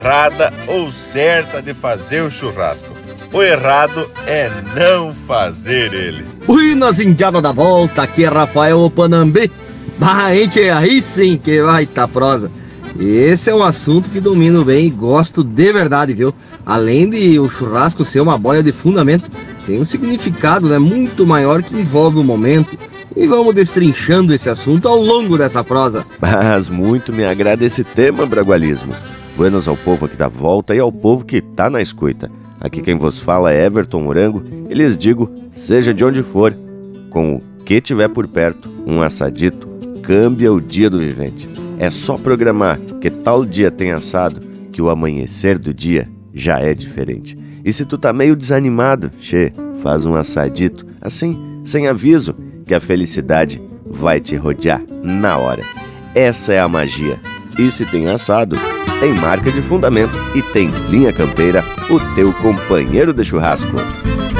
errada ou certa de fazer o churrasco. O errado é não fazer ele. Buenas indiadas da volta, aqui é Rafael Panambi. Bah, gente, aí sim que vai tá prosa. Esse é um assunto que domino bem e gosto de verdade, viu? Além de o churrasco ser uma boia de fundamento, tem um significado, né, muito maior que envolve o momento. E vamos destrinchando esse assunto ao longo dessa prosa. Mas muito me agrada esse tema, Bragualismo. Buenas ao povo aqui da volta e ao povo que tá na escuta. Aqui quem vos fala é Everton Morango e lhes digo, seja de onde for, com o que tiver por perto, um assadito, cambia o dia do vivente. É só programar que tal dia tem assado que o amanhecer do dia já é diferente. E se tu tá meio desanimado, faz um assadito, assim, sem aviso, que a felicidade vai te rodear na hora. Essa é a magia. E se tem assado, tem marca de fundamento e tem Linha Campeira, o teu companheiro de churrasco.